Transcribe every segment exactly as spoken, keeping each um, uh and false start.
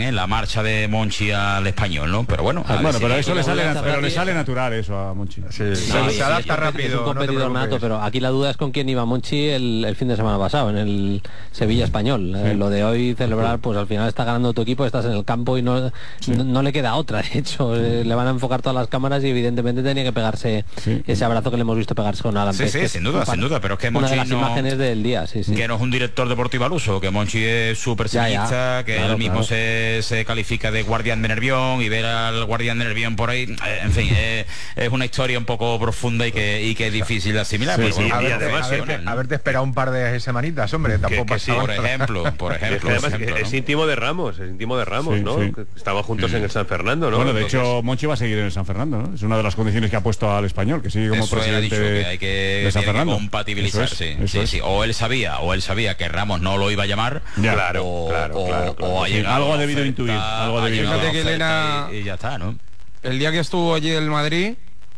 ¿eh? La marcha de Monchi al Español, ¿no? Pero bueno, bueno, si pero eso le sale, pero le sale natural eso a Monchi. Sí, No, se, se adapta es, rápido. es un competidor no nato, pero aquí la duda es con quién iba Monchi el, el fin de semana pasado, en el Sevilla Español. Sí. Eh, lo de hoy celebrar, pues al final está ganando tu equipo, estás en el campo y no, sí. no, no le queda otra. De hecho, eh, le van a enfocar todas las cámaras y evidentemente tenía que pegarse sí. ese abrazo que le hemos visto pegarse con Alan Sí, Pérez, sí, sin duda, sin duda, pero es que Monchi una de las no, imágenes del día, sí, sí. que no es un director deportivo al uso, que Monchi es súper sevillista, que claro, él mismo claro. se, se califica de guardián de Nervión, y ver al guardián de Nervión por ahí, eh, en fin, eh, es una historia un poco profunda y que, y que es difícil de asimilar. Sí, pero sí, bueno, a ver, además, haberte, ¿no? haberte esperado un par de semanitas, hombre, tampoco que, que sí, por ejemplo, por ejemplo, es, que además, ejemplo, es ¿no? íntimo de Ramos, es íntimo de Ramos, sí, ¿no? Sí. Estaban juntos mm. en el San Fernando, ¿no? Bueno, de Entonces... hecho, Monchi va a seguir en el San Fernando, ¿no? Es una de las condiciones que ha puesto al Español, que sigue como eso presidente dicho, de, que hay que, de San Fernando. Que compatibilizar, eso es, sí, eso sí, es. sí. O él sabía, o él sabía que Ramos no lo iba a llamar, ya. claro, o, claro, o, claro, claro. o ha Sí, llegado algo ha debido oferta, intuir, algo ha debido Fíjate que Elena y, y ya está, ¿no? El día que estuvo allí en Madrid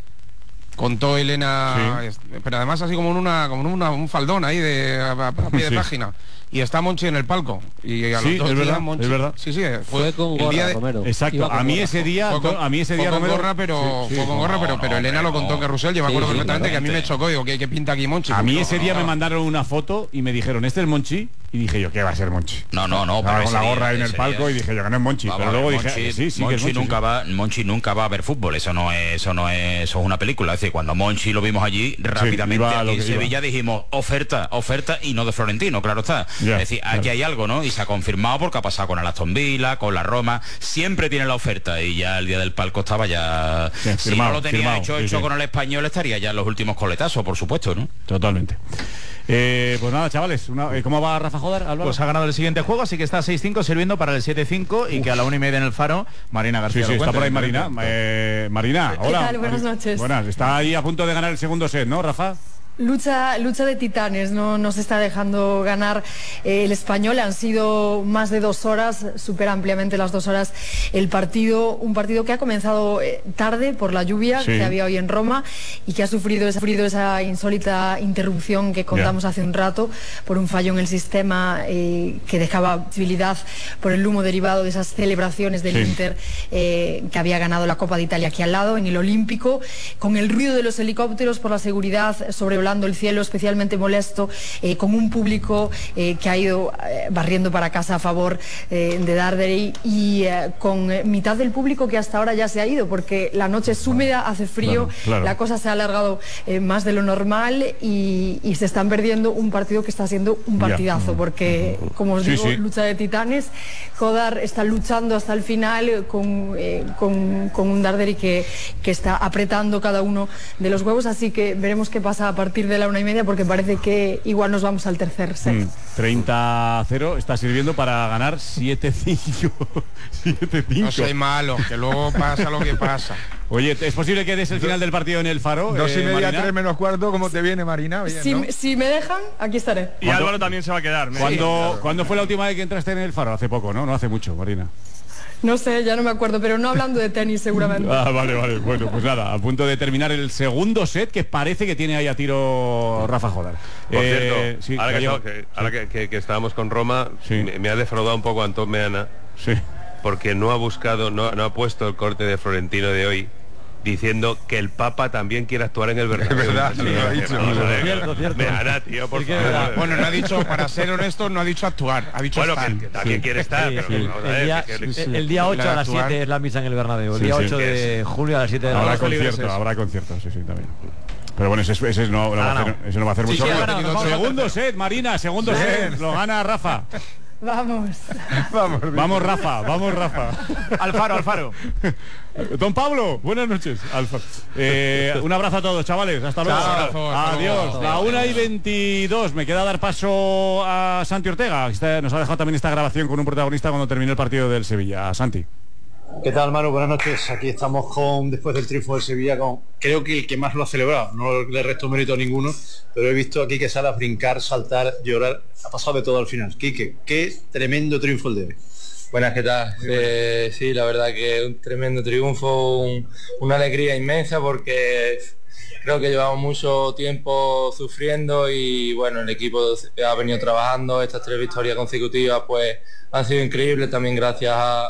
contó Elena, sí. pero además así como en una, como en una, un faldón ahí de a, a pie de sí. página. Y está Monchi en el palco. Y a sí, los dos es verdad, Monchi, es verdad. Sí, sí, fue, fue con gorra, el día de, Romero. Exacto, a mí ese día, con, a mí ese día fue con Romero, gorra, pero sí, sí. fue con gorra, pero, no, pero no, Elena no, lo contó no. que Rusell, yo me acuerdo sí, perfectamente sí, que a mí me chocó, digo, ¿qué, qué pinta aquí Monchi? A mí no, ese día no, me no. mandaron una foto y me dijeron, ¿este es Monchi? Y dije yo, ¿qué va a ser Monchi? No, no, no. Estaba pero con la gorra día, en el palco día. y dije yo que no es Monchi. Vamos, pero luego Monchi, dije, sí, sí, Monchi que es Monchi. Nunca sí. va, Monchi nunca va a ver fútbol, eso no es, eso no es, eso es una película. Es decir, cuando Monchi lo vimos allí, rápidamente iba aquí en Sevilla iba. dijimos, oferta, oferta y no de Florentino, claro está. Ya, es decir, claro. aquí hay algo, ¿no? Y se ha confirmado porque ha pasado con el Aston Villa, con la Roma, siempre tiene la oferta y ya el día del palco estaba ya... Sí, si firmado, no lo tenía firmado, hecho, sí, hecho sí. con el Español, estaría ya en los últimos coletazos, por supuesto, ¿no? Totalmente. Eh, pues nada, chavales, una, eh, ¿cómo va Rafa Jodar? Álvaro? Pues ha ganado el siguiente juego, así que está seis cinco sirviendo para el siete cinco y Uf. que a la una y media en el Faro, Marina García. Sí, sí, lo está cuente, por ahí Marina. Eh, Marina, hola. ¿Qué tal? Buenas noches. Buenas, está ahí a punto de ganar el segundo set, ¿no, Rafa? Lucha, lucha de titanes, no nos está dejando ganar eh, el Español. Han sido más de dos horas, supera ampliamente las dos horas el partido, un partido que ha comenzado eh, tarde por la lluvia sí. que había hoy en Roma y que ha sufrido, ha sufrido esa insólita interrupción que contamos yeah. hace un rato por un fallo en el sistema eh, que dejaba posibilidad por el humo derivado de esas celebraciones del sí. Inter eh, que había ganado la Copa de Italia aquí al lado, en el Olímpico, con el ruido de los helicópteros por la seguridad sobre volando el cielo, especialmente molesto, eh, con un público eh, que ha ido eh, barriendo para casa a favor eh, de Darderi y eh, con eh, mitad del público que hasta ahora ya se ha ido porque la noche es húmeda, hace frío, claro, claro. la cosa se ha alargado eh, más de lo normal y, y se están perdiendo un partido que está siendo un partidazo, porque como os digo, sí, sí. lucha de titanes. Jodar está luchando hasta el final con, eh, con, con un Darderi que, que está apretando cada uno de los huevos, así que veremos qué pasa a partir de la una y media porque parece que igual nos vamos al tercer set. Mm, treinta a cero está sirviendo para ganar siete cinco. siete cinco. No soy malo, que luego pasa lo que pasa. Oye, ¿es posible que des el final del partido en el Faro? Dos eh, y media, Marina? tres menos cuarto, ¿cómo te viene, Marina? Bien, si, ¿no? si me dejan, aquí estaré. Y Álvaro también se va a quedar. ¿Cuándo, sí, claro. ¿Cuándo fue la última vez que entraste en el Faro? Hace poco, ¿no? No hace mucho, Marina. No sé, ya no me acuerdo, pero no hablando de tenis seguramente. Ah, vale, vale. Bueno, pues nada, a punto de terminar el segundo set que parece que tiene ahí a tiro Rafa Jodar. Por eh, cierto, sí, ahora, que, Gallego, que, sí. ahora que, que, que estábamos con Roma, sí. me, me ha defraudado un poco Antón Meana, sí. porque no ha buscado, no, no ha puesto el corte de Florentino de hoy diciendo que el Papa también quiere actuar en el Bernabéu. Es verdad, sí, lo ha dicho. Vamos a ver, cierto, cierto. Meana, tío, por favor. Bueno, no ha dicho, para ser honesto, no ha dicho actuar, ha dicho bueno, estar. que, que también sí. quiere estar, sí, pero sí. vamos a ver, el, día, que, que, sí, el día ocho a las siete es la misa en el Bernabéu, el sí, día sí. ocho de julio a las siete de la Habrá noche. concierto, habrá concierto, sí, sí, también. Pero bueno, ese, ese, no, no va a hacer, ese no va a hacer sí, mucho sí, ruido. ganado, Segundo set, Marina, segundo sí. set, lo gana Rafa. Vamos. Vamos, vamos Rafa, vamos Rafa. Alfaro, Alfaro. Don Pablo, buenas noches. Alfaro. Eh, un abrazo a todos, chavales. Hasta luego. Chao, adiós. chao. La una y veintidós. Me queda dar paso a Santi Ortega. Está, nos ha dejado también esta grabación con un protagonista cuando terminó el partido del Sevilla. Santi. ¿Qué tal, Manu? Buenas noches. Aquí estamos con después del triunfo del Sevilla, con creo que el que más lo ha celebrado. No le resto mérito a ninguno, pero he visto aquí que sale a brincar, saltar, llorar. Ha pasado de todo al final. Quique, qué tremendo triunfo el de hoy. Buenas, ¿qué tal? Eh, sí, la verdad que un tremendo triunfo, un, una alegría inmensa porque creo que llevamos mucho tiempo sufriendo y bueno, el equipo ha venido trabajando. Estas tres victorias consecutivas pues han sido increíbles también gracias a